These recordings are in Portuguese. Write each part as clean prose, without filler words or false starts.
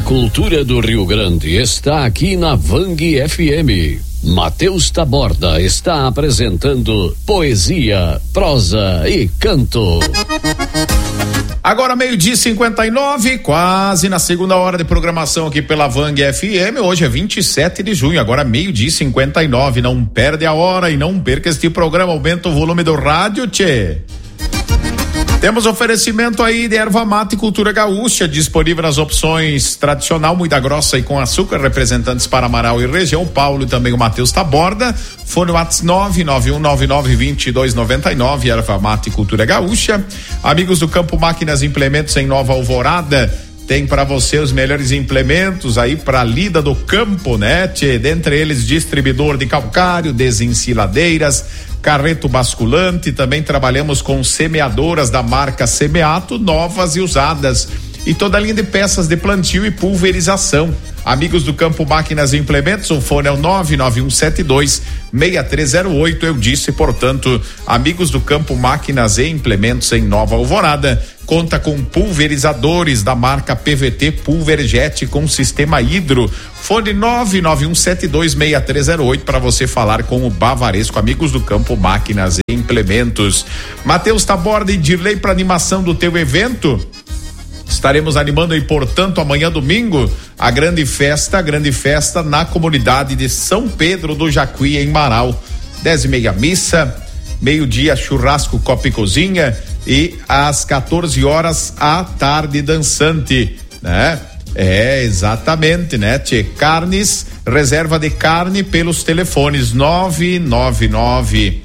cultura do Rio Grande está aqui na Vang FM. Matheus Taborda está apresentando poesia, prosa e canto. Agora 12:59, quase na segunda hora de programação aqui pela Vang FM. Hoje é 27 de junho, agora 12:59. Não perde a hora e não perca este programa. Aumenta o volume do rádio, tchê. Temos oferecimento aí de erva mate e cultura gaúcha, disponível nas opções tradicional, muita grossa e com açúcar, representantes para Amaral e região, o Paulo e também o Matheus Taborda. Fone WhatsApp 991992299, erva mate e cultura gaúcha. Amigos do Campo Máquinas e Implementos em Nova Alvorada, tem para você os melhores implementos aí para lida do campo, né? Dentre eles, distribuidor de calcário, desensiladeiras, carreto basculante. Também trabalhamos com semeadoras da marca Semeato, novas e usadas, e toda a linha de peças de plantio e pulverização. Amigos do Campo Máquinas e Implementos, o fone é o 99172-6308. Eu disse, portanto, amigos do Campo Máquinas e Implementos em Nova Alvorada, conta com pulverizadores da marca PVT Pulverjet com sistema hidro. Fone 99172-6308 para você falar com o Bavaresco. Amigos do Campo Máquinas e Implementos. Matheus Taborda e Dirley para animação do teu evento. Estaremos animando aí, portanto, amanhã domingo, a grande festa na comunidade de São Pedro do Jacuí, em Marau. 10h30 missa, meio-dia churrasco, copa e cozinha, e às 14 horas à tarde dançante, né? É, exatamente, né? Tchê, carnes, reserva de carne pelos telefones 999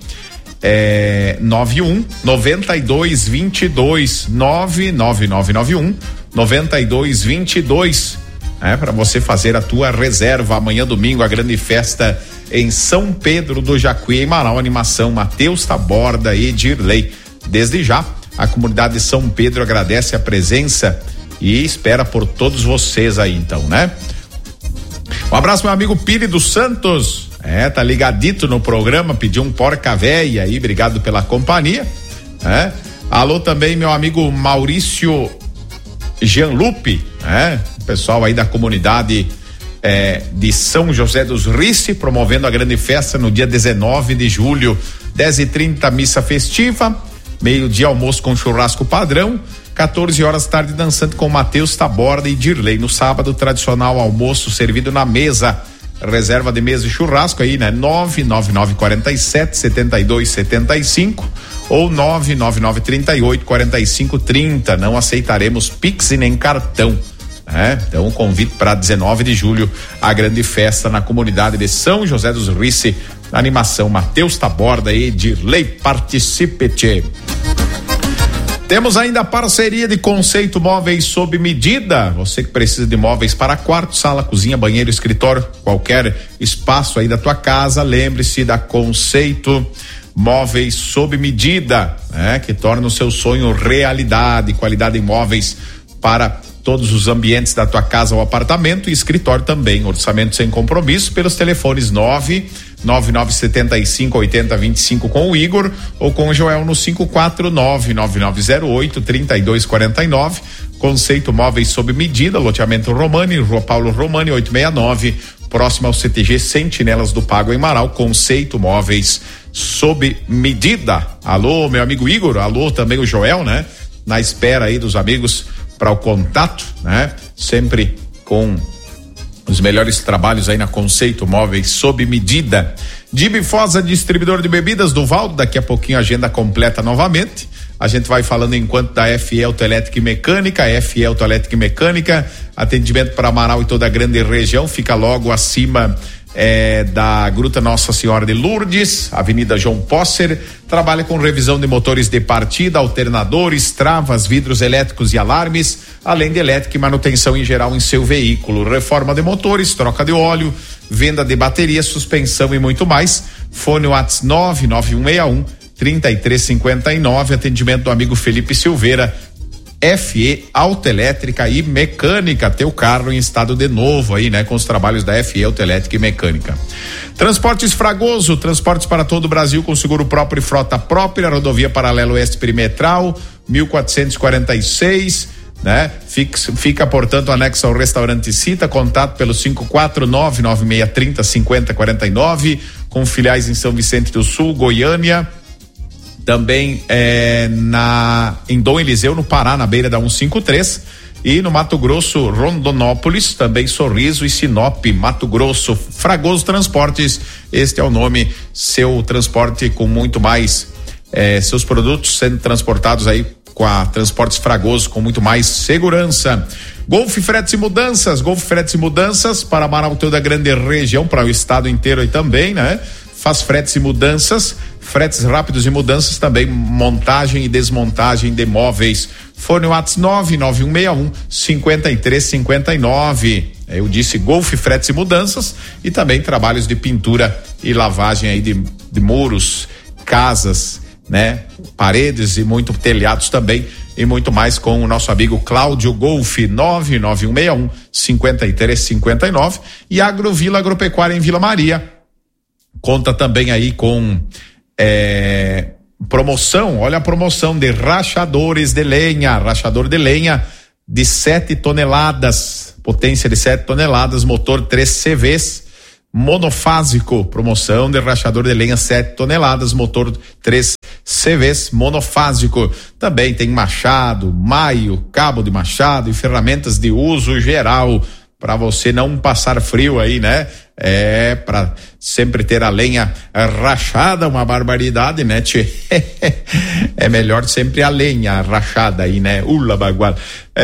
91 92 22 99991 92 22, para você fazer a tua reserva. Amanhã domingo, a grande festa em São Pedro do Jacuí, em Marau. Animação Matheus Taborda e Dirley. Desde já, a comunidade de São Pedro agradece a presença e espera por todos vocês aí, então, né? Um abraço, meu amigo Pire dos Santos. Tá ligadito no programa, pediu um porca véia aí, obrigado pela companhia. Alô também, meu amigo Maurício Gianlupe, pessoal aí da comunidade de São José dos Rice, promovendo a grande festa no dia 19 de julho, 10h30 missa festiva, meio-dia almoço com churrasco padrão, 14 horas tarde dançante com Matheus Taborda e Dirley. No sábado, tradicional almoço servido na mesa, reserva de mesa e churrasco aí, né? 99947-7275 ou 99938-4530. Não aceitaremos Pix e nem cartão, né? Então, convite para 19 de julho, a grande festa na comunidade de São José dos Rice, na animação Matheus Taborda e Dirley. Participe, tchê. Temos ainda a parceria de Conceito Móveis sob medida. Você que precisa de móveis para quarto, sala, cozinha, banheiro, escritório, qualquer espaço aí da tua casa, lembre-se da Conceito Móveis sob medida, que torna o seu sonho realidade. Qualidade em móveis para todos os ambientes da tua casa ou apartamento, e escritório também. Orçamento sem compromisso pelos telefones 99975-8025 com o Igor ou com o Joel no 549-9908-3249. Conceito Móveis sob medida, loteamento Romani, Rua Paulo Romani 869, próximo ao CTG Sentinelas do Pago em Marau. Conceito Móveis sob medida. Alô, meu amigo Igor, alô também o Joel, né? Na espera aí dos amigos para o contato, né? Sempre com os melhores trabalhos aí na Conceito Móveis sob medida. Dibifosa, distribuidor de bebidas do Valdo, daqui a pouquinho a agenda completa novamente. A gente vai falando enquanto da FE Autoelétrica e Mecânica. FE Autoelétrica e Mecânica, atendimento para Amaral e toda a grande região, fica logo acima da Gruta Nossa Senhora de Lourdes, Avenida João Posser. Trabalha com revisão de motores de partida, alternadores, travas, vidros elétricos e alarmes, além de elétrica e manutenção em geral em seu veículo. Reforma de motores, troca de óleo, venda de bateria, suspensão e muito mais. Fone WhatsApp 99161-3359, atendimento do amigo Felipe Silveira. FE Autoelétrica e Mecânica, teu carro em estado de novo aí, né? Com os trabalhos da FE Autoelétrica e Mecânica. Transportes Fragoso, transportes para todo o Brasil com seguro próprio e frota própria, rodovia paralela oeste perimetral, 1446, né? Fica, portanto, anexo ao restaurante Cita, contato pelo 549-9630-5049, com filiais em São Vicente do Sul, Goiânia, também em Dom Eliseu, no Pará, na beira da 153, e no Mato Grosso, Rondonópolis, também Sorriso e Sinop, Mato Grosso. Fragoso Transportes, este é o nome, seu transporte com muito mais, seus produtos sendo transportados aí com a Transportes Fragoso com muito mais segurança. Golf Fretes e Mudanças para Manaus, toda a grande região, para o estado inteiro aí também, né? Faz fretes e mudanças, fretes rápidos e mudanças também, montagem e desmontagem de móveis. Fone WhatsApp 99161-5359. Eu disse Golf Fretes e Mudanças, e também trabalhos de pintura e lavagem aí de muros, casas, né? Paredes e muito telhados também, e muito mais com o nosso amigo Cláudio Golf, 99161-5359. E Agrovila Agropecuária em Vila Maria conta também aí com promoção. Olha a promoção de rachadores de lenha, rachador de lenha de 7 toneladas, potência de 7 toneladas, motor 3 CVs, monofásico, promoção de rachador de lenha 7 toneladas, motor 3 CVs, monofásico. Também tem machado, maio, cabo de machado e ferramentas de uso geral, para você não passar frio aí, né? Para sempre ter a lenha rachada, uma barbaridade, né, tchê? É melhor sempre a lenha rachada aí, né? Ula bagual.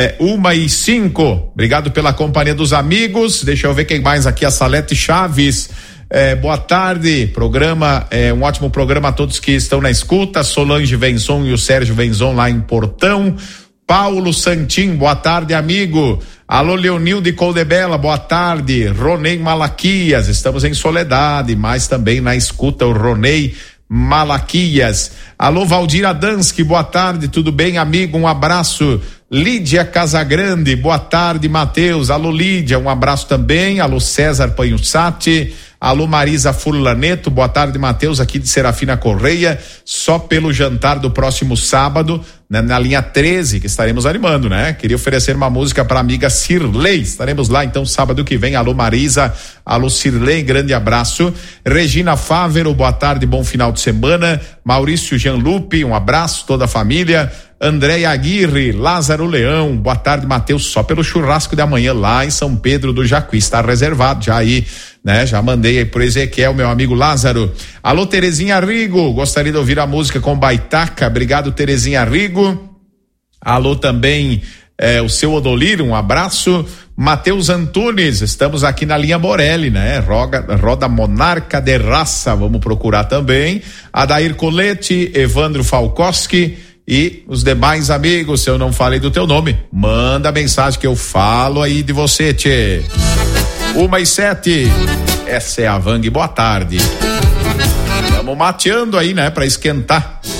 1:05. Obrigado pela companhia dos amigos. Deixa eu ver quem mais aqui, a Salete Chaves. Boa tarde, programa, um ótimo programa a todos que estão na escuta. Solange Venzon e o Sérgio Venzon lá em Portão. Paulo Santim, boa tarde, amigo. Alô, Leonil de Coldebela, boa tarde. Ronei Malaquias, estamos em Soledade, mas também na escuta o Ronei Malaquias. Alô, Valdir Adansky, boa tarde, tudo bem, amigo? Um abraço. Lídia Casagrande, boa tarde, Matheus. Alô, Lídia, um abraço também. Alô, César Panhussati. Alô, Marisa Furlaneto, boa tarde, Matheus, aqui de Serafina Correia, só pelo jantar do próximo sábado, né, na linha 13, que estaremos animando, né? Queria oferecer uma música para a amiga Cirlei, estaremos lá então sábado que vem. Alô, Marisa, alô, Cirlei, grande abraço. Regina Fávero, boa tarde, bom final de semana. Maurício Gianlupi, um abraço, toda a família. Andréia Aguirre, Lázaro Leão, boa tarde, Matheus, só pelo churrasco de amanhã lá em São Pedro do Jacuí, está reservado já aí, né? Já mandei aí pro Ezequiel, meu amigo Lázaro. Alô, Terezinha Rigo, gostaria de ouvir a música com Baitaca, obrigado, Terezinha Rigo. Alô também, o seu Odolir, um abraço. Matheus Antunes, estamos aqui na linha Borelli, né? Roda Monarca de Raça, vamos procurar também. Adair Colete, Evandro Falkowski e os demais amigos. Se eu não falei do teu nome, manda mensagem que eu falo aí de você, tchê. 1:07. Essa é a Vang, boa tarde. Vamos mateando aí, né? Pra esquentar.